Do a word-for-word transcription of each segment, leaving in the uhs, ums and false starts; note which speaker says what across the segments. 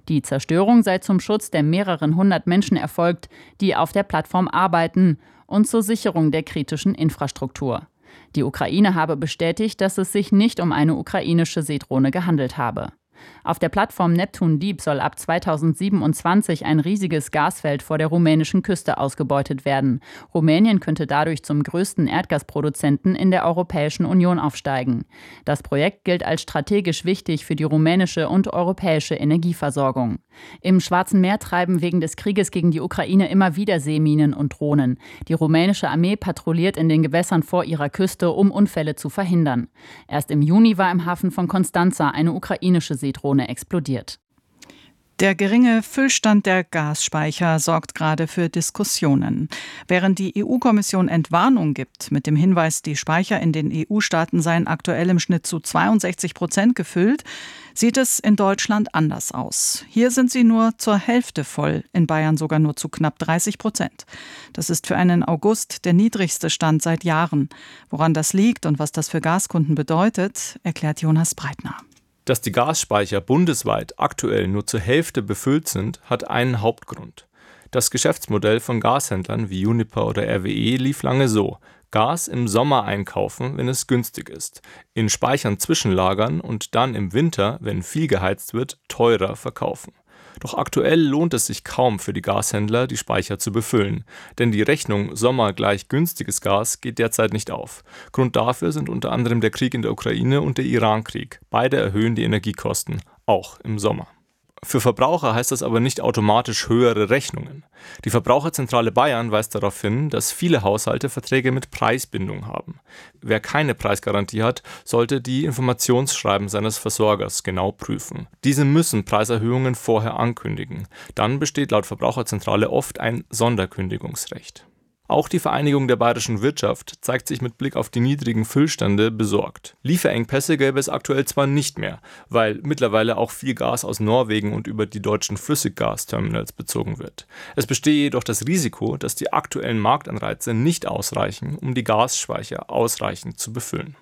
Speaker 1: Die Zerstörung sei zum Schutz der mehreren hundert Menschen erfolgt, die auf der Plattform arbeiten, und zur Sicherung der kritischen Infrastruktur. Die Ukraine habe bestätigt, dass es sich nicht um eine ukrainische Seedrohne gehandelt habe. Auf der Plattform Neptun Deep soll ab zweitausendsiebenundzwanzig ein riesiges Gasfeld vor der rumänischen Küste ausgebeutet werden. Rumänien könnte dadurch zum größten Erdgasproduzenten in der Europäischen Union aufsteigen. Das Projekt gilt als strategisch wichtig für die rumänische und europäische Energieversorgung. Im Schwarzen Meer treiben wegen des Krieges gegen die Ukraine immer wieder Seeminen und Drohnen. Die rumänische Armee patrouilliert in den Gewässern vor ihrer Küste, um Unfälle zu verhindern. Erst im Juni war im Hafen von Constanța eine ukrainische Seedrohne explodiert.
Speaker 2: Der geringe Füllstand der Gasspeicher sorgt gerade für Diskussionen. Während die E U-Kommission Entwarnung gibt, mit dem Hinweis, die Speicher in den E U-Staaten seien aktuell im Schnitt zu zweiundsechzig Prozent gefüllt, sieht es in Deutschland anders aus. Hier sind sie nur zur Hälfte voll, in Bayern sogar nur zu knapp dreißig Prozent. Das ist für einen August der niedrigste Stand seit Jahren. Woran das liegt und was das für Gaskunden bedeutet, erklärt Jonas Breitner.
Speaker 3: Dass die Gasspeicher bundesweit aktuell nur zur Hälfte befüllt sind, hat einen Hauptgrund. Das Geschäftsmodell von Gashändlern wie Uniper oder R W E lief lange so: Gas im Sommer einkaufen, wenn es günstig ist, in Speichern zwischenlagern und dann im Winter, wenn viel geheizt wird, teurer verkaufen. Doch aktuell lohnt es sich kaum für die Gashändler, die Speicher zu befüllen, denn die Rechnung Sommer gleich günstiges Gas geht derzeit nicht auf. Grund dafür sind unter anderem der Krieg in der Ukraine und der Iran-Krieg. Beide erhöhen die Energiekosten, auch im Sommer. Für Verbraucher heißt das aber nicht automatisch höhere Rechnungen. Die Verbraucherzentrale Bayern weist darauf hin, dass viele Haushalte Verträge mit Preisbindung haben. Wer keine Preisgarantie hat, sollte die Informationsschreiben seines Versorgers genau prüfen. Diese müssen Preiserhöhungen vorher ankündigen. Dann besteht laut Verbraucherzentrale oft ein Sonderkündigungsrecht. Auch die Vereinigung der bayerischen Wirtschaft zeigt sich mit Blick auf die niedrigen Füllstände besorgt. Lieferengpässe gäbe es aktuell zwar nicht mehr, weil mittlerweile auch viel Gas aus Norwegen und über die deutschen Flüssiggasterminals bezogen wird. Es bestehe jedoch das Risiko, dass die aktuellen Marktanreize nicht ausreichen, um die Gasspeicher ausreichend zu befüllen.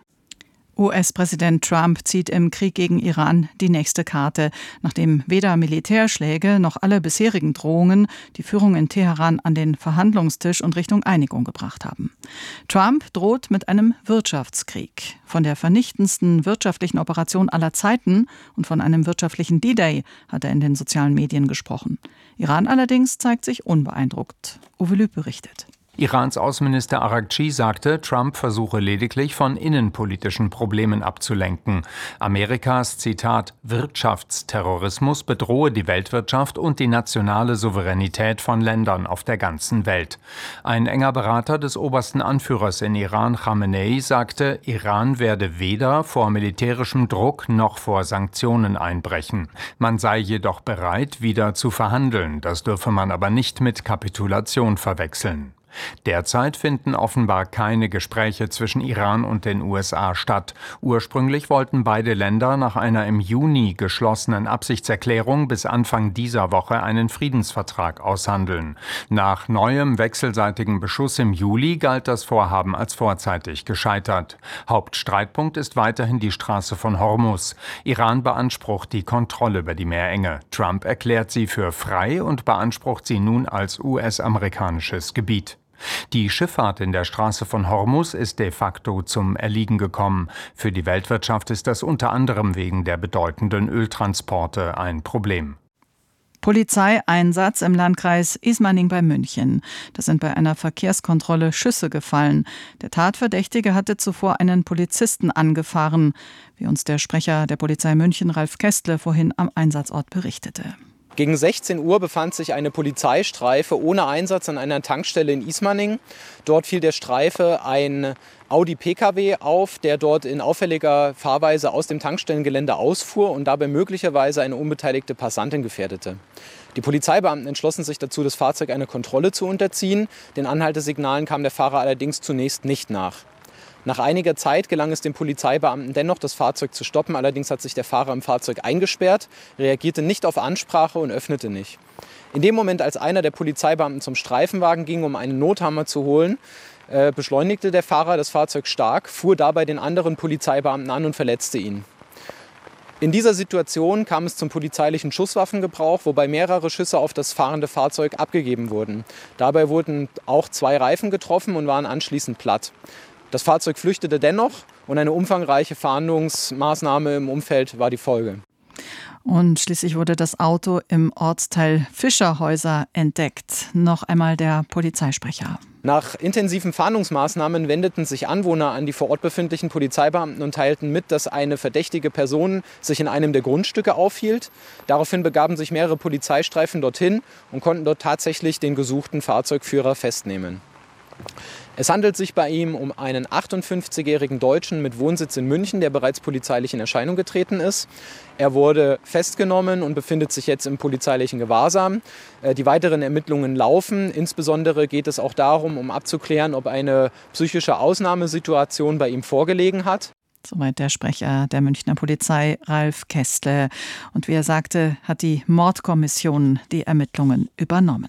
Speaker 2: U S-Präsident Trump zieht im Krieg gegen Iran die nächste Karte, nachdem weder Militärschläge noch alle bisherigen Drohungen die Führung in Teheran an den Verhandlungstisch und Richtung Einigung gebracht haben. Trump droht mit einem Wirtschaftskrieg. Von der vernichtendsten wirtschaftlichen Operation aller Zeiten und von einem wirtschaftlichen D-Day hat er in den sozialen Medien gesprochen. Iran allerdings zeigt sich unbeeindruckt. Uwe Lüb berichtet.
Speaker 4: Irans Außenminister Araghchi sagte, Trump versuche lediglich von innenpolitischen Problemen abzulenken. Amerikas, Zitat, Wirtschaftsterrorismus bedrohe die Weltwirtschaft und die nationale Souveränität von Ländern auf der ganzen Welt. Ein enger Berater des obersten Anführers in Iran, Khamenei, sagte, Iran werde weder vor militärischem Druck noch vor Sanktionen einbrechen. Man sei jedoch bereit, wieder zu verhandeln. Das dürfe man aber nicht mit Kapitulation verwechseln. Derzeit finden offenbar keine Gespräche zwischen Iran und den U S A statt. Ursprünglich wollten beide Länder nach einer im Juni geschlossenen Absichtserklärung bis Anfang dieser Woche einen Friedensvertrag aushandeln. Nach neuem wechselseitigem Beschuss im Juli galt das Vorhaben als vorzeitig gescheitert. Hauptstreitpunkt ist weiterhin die Straße von Hormuz. Iran beansprucht die Kontrolle über die Meerenge. Trump erklärt sie für frei und beansprucht sie nun als U S-amerikanisches Gebiet. Die Schifffahrt in der Straße von Hormuz ist de facto zum Erliegen gekommen. Für die Weltwirtschaft ist das unter anderem wegen der bedeutenden Öltransporte ein Problem.
Speaker 2: Polizeieinsatz im Landkreis Ismaning bei München. Da sind bei einer Verkehrskontrolle Schüsse gefallen. Der Tatverdächtige hatte zuvor einen Polizisten angefahren, wie uns der Sprecher der Polizei München, Ralf Kästle, vorhin am Einsatzort berichtete.
Speaker 5: Gegen sechzehn Uhr befand sich eine Polizeistreife ohne Einsatz an einer Tankstelle in Ismaning. Dort fiel der Streife ein Audi P K W auf, der dort in auffälliger Fahrweise aus dem Tankstellengelände ausfuhr und dabei möglicherweise eine unbeteiligte Passantin gefährdete. Die Polizeibeamten entschlossen sich dazu, das Fahrzeug einer Kontrolle zu unterziehen. Den Anhaltesignalen kam der Fahrer allerdings zunächst nicht nach. Nach einiger Zeit gelang es den Polizeibeamten dennoch, das Fahrzeug zu stoppen. Allerdings hat sich der Fahrer im Fahrzeug eingesperrt, reagierte nicht auf Ansprache und öffnete nicht. In dem Moment, als einer der Polizeibeamten zum Streifenwagen ging, um einen Nothammer zu holen, äh, beschleunigte der Fahrer das Fahrzeug stark, fuhr dabei den anderen Polizeibeamten an und verletzte ihn. In dieser Situation kam es zum polizeilichen Schusswaffengebrauch, wobei mehrere Schüsse auf das fahrende Fahrzeug abgegeben wurden. Dabei wurden auch zwei Reifen getroffen und waren anschließend platt. Das Fahrzeug flüchtete dennoch und eine umfangreiche Fahndungsmaßnahme im Umfeld war die Folge.
Speaker 2: Und schließlich wurde das Auto im Ortsteil Fischerhäuser entdeckt. Noch einmal der Polizeisprecher.
Speaker 5: Nach intensiven Fahndungsmaßnahmen wendeten sich Anwohner an die vor Ort befindlichen Polizeibeamten und teilten mit, dass eine verdächtige Person sich in einem der Grundstücke aufhielt. Daraufhin begaben sich mehrere Polizeistreifen dorthin und konnten dort tatsächlich den gesuchten Fahrzeugführer festnehmen. Es handelt sich bei ihm um einen achtundfünfzigjährigen Deutschen mit Wohnsitz in München, der bereits polizeilich in Erscheinung getreten ist. Er wurde festgenommen und befindet sich jetzt im polizeilichen Gewahrsam. Die weiteren Ermittlungen laufen. Insbesondere geht es auch darum, um abzuklären, ob eine psychische Ausnahmesituation bei ihm vorgelegen hat.
Speaker 2: Soweit der Sprecher der Münchner Polizei, Ralf Kästle. Und wie er sagte, hat die Mordkommission die Ermittlungen übernommen.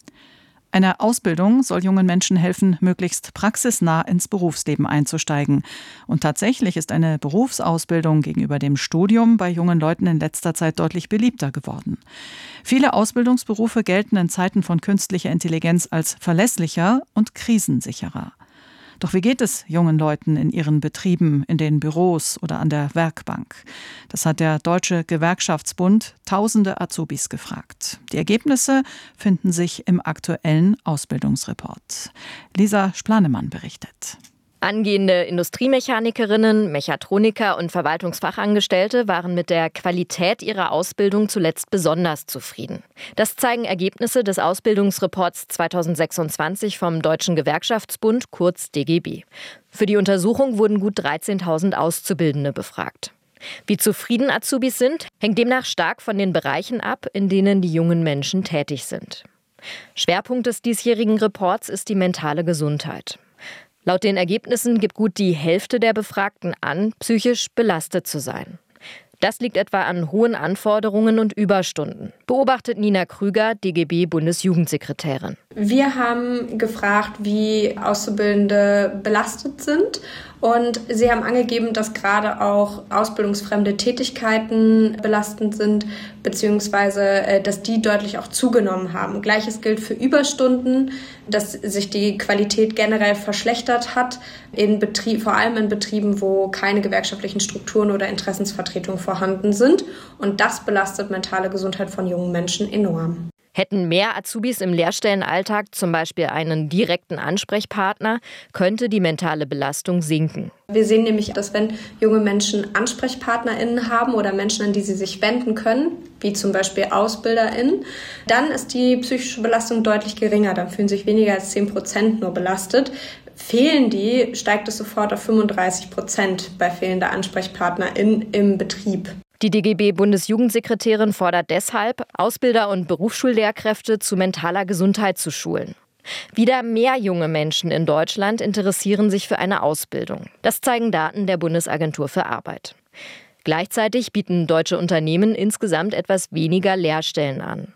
Speaker 2: Eine Ausbildung soll jungen Menschen helfen, möglichst praxisnah ins Berufsleben einzusteigen. Und tatsächlich ist eine Berufsausbildung gegenüber dem Studium bei jungen Leuten in letzter Zeit deutlich beliebter geworden. Viele Ausbildungsberufe gelten in Zeiten von künstlicher Intelligenz als verlässlicher und krisensicherer. Doch wie geht es jungen Leuten in ihren Betrieben, in den Büros oder an der Werkbank? Das hat der Deutsche Gewerkschaftsbund tausende Azubis gefragt. Die Ergebnisse finden sich im aktuellen Ausbildungsreport. Lisa Splanemann berichtet.
Speaker 6: Angehende Industriemechanikerinnen, Mechatroniker und Verwaltungsfachangestellte waren mit der Qualität ihrer Ausbildung zuletzt besonders zufrieden. Das zeigen Ergebnisse des Ausbildungsreports zweitausendsechsundzwanzig vom Deutschen Gewerkschaftsbund, kurz D G B. Für die Untersuchung wurden gut dreizehntausend Auszubildende befragt. Wie zufrieden Azubis sind, hängt demnach stark von den Bereichen ab, in denen die jungen Menschen tätig sind. Schwerpunkt des diesjährigen Reports ist die mentale Gesundheit. Laut den Ergebnissen gibt gut die Hälfte der Befragten an, psychisch belastet zu sein. Das liegt etwa an hohen Anforderungen und Überstunden, beobachtet Nina Krüger, D G B-Bundesjugendsekretärin.
Speaker 7: Wir haben gefragt, wie Auszubildende belastet sind. Und sie haben angegeben, dass gerade auch ausbildungsfremde Tätigkeiten belastend sind, beziehungsweise dass die deutlich auch zugenommen haben. Gleiches gilt für Überstunden, dass sich die Qualität generell verschlechtert hat, in Betrieb, vor allem in Betrieben, wo keine gewerkschaftlichen Strukturen oder Interessensvertretungen vorhanden sind. Und das belastet mentale Gesundheit von jungen Menschen enorm.
Speaker 6: Hätten mehr Azubis im Lehrstellenalltag zum Beispiel einen direkten Ansprechpartner, könnte die mentale Belastung sinken.
Speaker 7: Wir sehen nämlich, dass wenn junge Menschen AnsprechpartnerInnen haben oder Menschen, an die sie sich wenden können, wie zum Beispiel AusbilderInnen, dann ist die psychische Belastung deutlich geringer. Dann fühlen sich weniger als zehn Prozent nur belastet. Fehlen die, steigt es sofort auf fünfunddreißig Prozent bei fehlender AnsprechpartnerInnen im Betrieb.
Speaker 6: Die D G B-Bundesjugendsekretärin fordert deshalb, Ausbilder und Berufsschullehrkräfte zu mentaler Gesundheit zu schulen. Wieder mehr junge Menschen in Deutschland interessieren sich für eine Ausbildung. Das zeigen Daten der Bundesagentur für Arbeit. Gleichzeitig bieten deutsche Unternehmen insgesamt etwas weniger Lehrstellen an.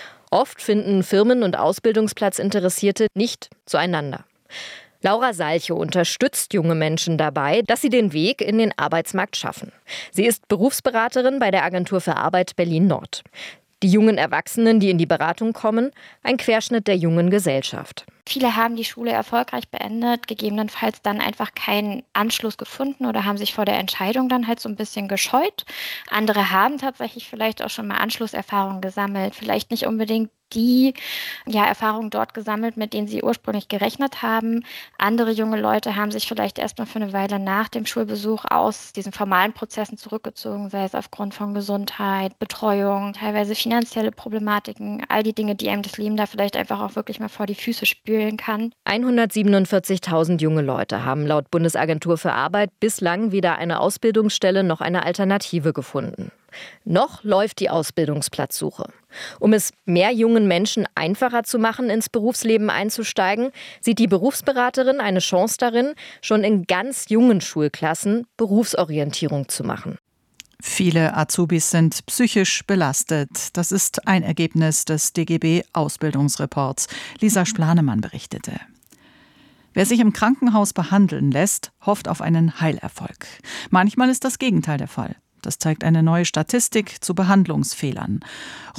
Speaker 6: Oft finden Firmen und Ausbildungsplatzinteressierte nicht zueinander. Laura Salche unterstützt junge Menschen dabei, dass sie den Weg in den Arbeitsmarkt schaffen. Sie ist Berufsberaterin bei der Agentur für Arbeit Berlin-Nord. Die jungen Erwachsenen, die in die Beratung kommen, ein Querschnitt der jungen Gesellschaft.
Speaker 8: Viele haben die Schule erfolgreich beendet, gegebenenfalls dann einfach keinen Anschluss gefunden oder haben sich vor der Entscheidung dann halt so ein bisschen gescheut. Andere haben tatsächlich vielleicht auch schon mal Anschlusserfahrungen gesammelt, vielleicht nicht unbedingt die ja, Erfahrungen dort gesammelt, mit denen sie ursprünglich gerechnet haben. Andere junge Leute haben sich vielleicht erst mal für eine Weile nach dem Schulbesuch aus diesen formalen Prozessen zurückgezogen, sei es aufgrund von Gesundheit, Betreuung, teilweise finanzielle Problematiken, all die Dinge, die einem das Leben da vielleicht einfach auch wirklich mal vor die Füße spülen kann.
Speaker 6: hundertsiebenundvierzigtausend junge Leute haben laut Bundesagentur für Arbeit bislang weder eine Ausbildungsstelle noch eine Alternative gefunden. Noch läuft die Ausbildungsplatzsuche. Um es mehr jungen Menschen einfacher zu machen, ins Berufsleben einzusteigen, sieht die Berufsberaterin eine Chance darin, schon in ganz jungen Schulklassen Berufsorientierung zu machen.
Speaker 2: Viele Azubis sind psychisch belastet. Das ist ein Ergebnis des D G B-Ausbildungsreports. Lisa Splanemann berichtete. Wer sich im Krankenhaus behandeln lässt, hofft auf einen Heilerfolg. Manchmal ist das Gegenteil der Fall. Das zeigt eine neue Statistik zu Behandlungsfehlern.